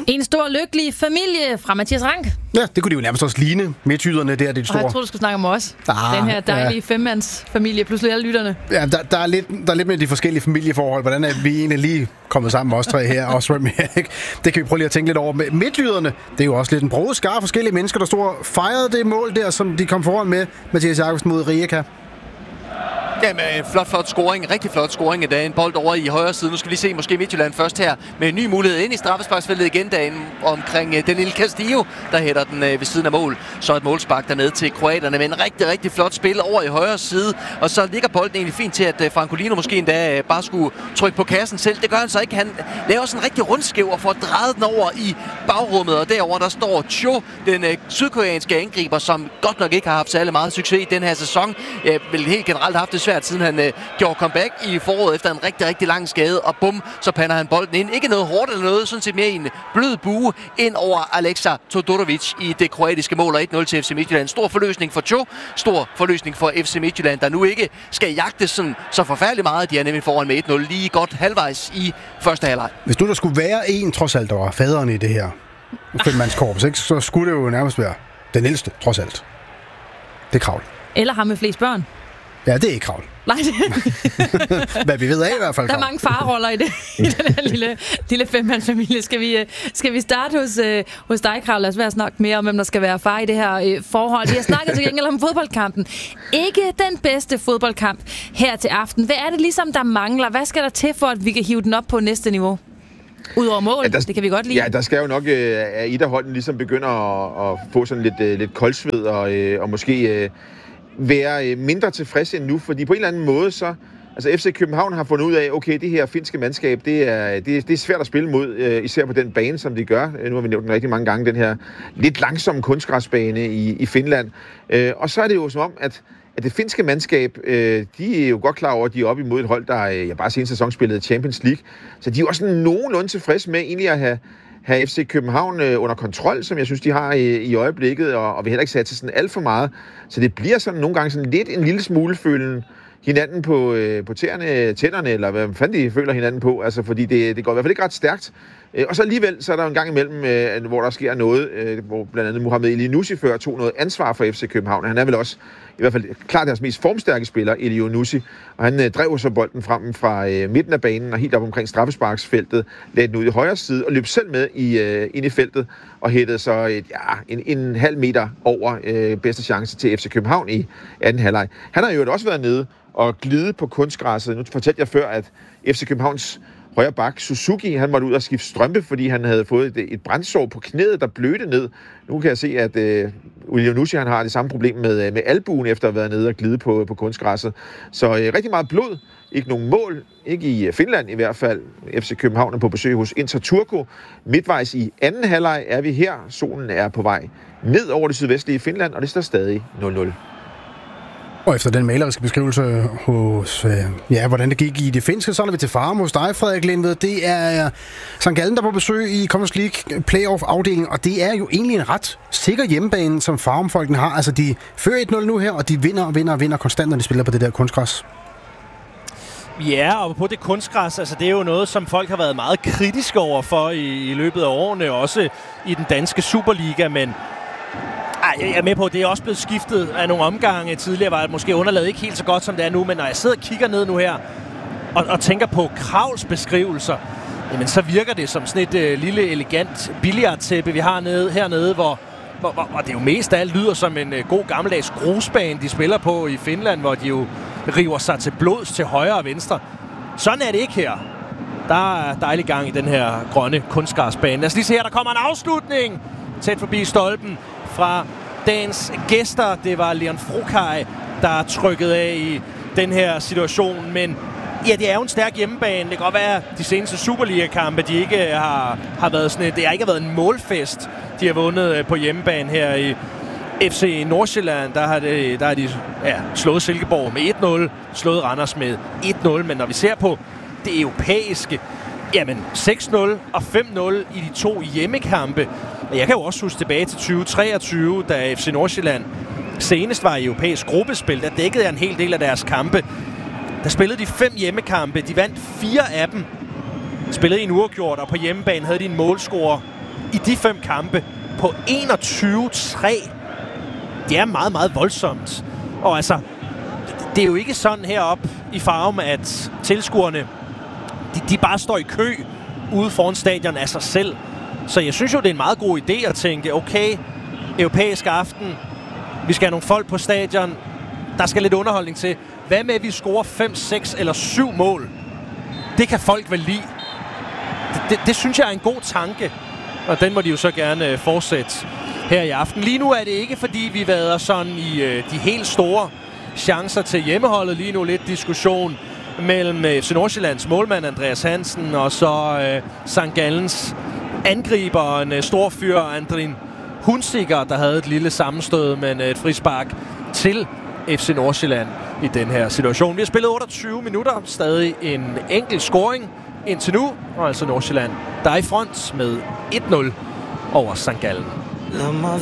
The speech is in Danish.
En stor lykkelig familie fra Mathias Rank. Ja, det kunne de jo nærmest også ligne. Midtjyderne der, det er store. Og jeg troede, du skulle snakke om os. Den her dejlige femmandsfamilie, pludselig alle lytterne. Ja, der er lidt med de forskellige familieforhold. Hvordan er vi egentlig lige kommet sammen, os tre her, og Remy Erik? Det kan vi prøve lige at tænke lidt over. Midtjyderne, det er jo også lidt en broget skare forskellige mennesker, der stod og fejrede det mål der, som de kom foran med Mathias Jakobsen mod Rijeka. Jamen, flot scoring. Rigtig flot scoring i dag. En bold over i højre side. Nu skal vi se måske Midtjylland først her med en ny mulighed ind i straffesparksfeltet igen dagen omkring den lille Castillo, der hætter den ved siden af mål. Så et målspark dernede til kroaterne med en rigtig flot spil over i højre side. Og så ligger bolden egentlig fint til, at Francolino måske endda bare skulle trykke på kassen selv. Det gør han så ikke. Han laver sådan en rigtig rundskæv og får drejet den over i bagrummet. Og derover der står Cho, den sydkoreanske angriber, som godt nok ikke har haft særlig meget succes i den her sæson. Vel helt generelt haft det svært, siden han gjorde comeback i foråret efter en rigtig lang skade, og bum, så pander han bolden ind. Ikke noget hårdt eller noget, sådan set mere en blød bue ind over Alexa Todorovic i det kroatiske mål, og 1-0 til FC Midtjylland. Stor forløsning for Cho, stor forløsning for FC Midtjylland, der nu ikke skal jagte sådan så forfærdeligt meget. De er nemlig foran med 1-0 lige godt halvvejs i første halvleg. Hvis nu der skulle være en, trods alt, der var faderen i det her femmandskorps, ikke, så skulle det jo nærmest være den ældste, trods alt. Det er Kravl. Eller ham med flest børn. Ja, det er ikke Kravl. Nej, hvad vi ved af i hvert fald. Der er mange farroller i den her lille femmandsfamilie. Skal vi starte hos dig, Kravl? Lad os være snakke mere om, hvem der skal være far i det her forhold. Vi har snakket til gengæld om fodboldkampen. Ikke den bedste fodboldkamp her til aften. Hvad er det ligesom, der mangler? Hvad skal der til for, at vi kan hive den op på næste niveau? Udover mål, ja, det kan vi godt lide. Ja, der skal jo nok, at Ida-holden ligesom begynder at få sådan lidt koldsved og måske være mindre tilfreds end nu, fordi på en eller anden måde så, altså FC København har fundet ud af, okay, det her finske mandskab, det er svært at spille mod, især på den bane, som de gør. Nu har vi nævnt den rigtig mange gange, den her lidt langsomme kunstgræsbane i Finland. Og så er det jo som om, at det finske mandskab, de er jo godt klar over, at de er oppe imod et hold, der bare seneste sæson spillede Champions League. Så de er jo også nogenlunde tilfredse med egentlig at have FC København under kontrol, som jeg synes, de har i øjeblikket, og vi heller ikke sat til sådan alt for meget. Så det bliver sådan nogle gange sådan lidt en lille smule følen hinanden på tænderne, eller hvad fanden de føler hinanden på, altså fordi det går i hvert fald ikke ret stærkt. Og så alligevel, så er der en gang imellem, hvor der sker noget, hvor blandt andet Mohamed Elyounoussi før tog noget ansvar for FC København. Han er vel også i hvert fald klart deres mest formstærke spiller, Elyounoussi, og han drev så bolden frem fra midten af banen og helt op omkring straffesparksfeltet, lagde den ud i højre side og løb selv med ind i feltet og hættede så en halv meter over bedste chance til FC København i anden halvleg. Han har jo også været nede og glide på kunstgræsset. Nu fortalte jeg før, at FC Københavns højre bak, Suzuki, han måtte ud og skifte strømpe, fordi han havde fået et brændsår på knæet, der blødte ned. Nu kan jeg se, at Elyounoussi, han har det samme problem med albuen, efter at have været nede og glide på kunstgræsset. Så rigtig meget blod, ikke nogen mål, ikke i Finland i hvert fald. FC København er på besøg hos Inter Turku. Midtvejs i anden halvleg er vi her. Solen er på vej ned over det sydvestlige Finland, og det står stadig 0-0. Og efter den maleriske beskrivelse hos, hvordan det gik i det finske, så er vi til Farum hos dig, Frederik Lindved. Det er St. Gallen, der er på besøg i Conference League playoff-afdelingen, og det er jo egentlig en ret sikker hjemmebane, som Farum-folkene har. Altså, de fører 1-0 nu her, og de vinder konstant, når de spiller på det der kunstgræs. Ja, og på det kunstgræs, altså det er jo noget, som folk har været meget kritiske overfor i løbet af årene, også i den danske Superliga, men jeg er med på, at det er også blevet skiftet af nogle omgange. Tidligere var det måske underlaget ikke helt så godt, som det er nu, men når jeg sidder og kigger ned nu her, og tænker på Kravls beskrivelser, jamen så virker det som sådan et lille, elegant billiardtæppe, vi har hernede, hvor det jo mest af alt lyder som en god gammeldags grusbane, de spiller på i Finland, hvor de jo river sig til blods til højre og venstre. Sådan er det ikke her. Der er dejlig gang i den her grønne kunstgræsbane. Lad os lige se her, der kommer en afslutning tæt forbi stolpen fra dagens gæster. Det var Leon Frokaj, der trykkede af i den her situation, men ja, det er jo en stærk hjemmebane. Det kan godt være, at de seneste Superliga-kampe, de ikke har været sådan det har ikke været en målfest, de har vundet på hjemmebane her i FC Nordsjælland. Der har de slået Silkeborg med 1-0, slået Randers med 1-0, men når vi ser på det europæiske, jamen 6-0 og 5-0 i de to hjemmekampe. Jeg kan jo også huske tilbage til 2023, da FC Nordsjælland senest var i europæisk gruppespil. Der dækkede jeg en hel del af deres kampe. Der spillede de 5 hjemmekampe. De vandt 4 af dem. Spillede i en uafgjort, og på hjemmebane havde de en målscore i de 5 kampe på 21-3. Det er meget, meget voldsomt. Og altså, det er jo ikke sådan heroppe i Farum, at tilskuerne, de bare står i kø ude foran stadion af sig selv. Så jeg synes jo, det er en meget god idé at tænke, okay, europæisk aften, vi skal have nogle folk på stadion, der skal lidt underholdning til. Hvad med, at vi scorer 5, 6 eller 7 mål? Det kan folk vel lide. Det synes jeg er en god tanke, og den må de jo så gerne fortsætte her i aften. Lige nu er det ikke, fordi vi vader sådan i de helt store chancer til hjemmeholdet. Lige nu lidt diskussion mellem FC Nordsjællands målmand Andreas Hansen og så St. Gallens angriber, en stor fyr, Andrin Hunziker, der havde et lille sammenstød, men et frispark til FC Nordsjælland i den her situation. Vi har spillet 28 minutter, stadig en enkelt scoring indtil nu, og altså Nordsjælland, der er i front med 1-0 over St. Gallen. Lad mig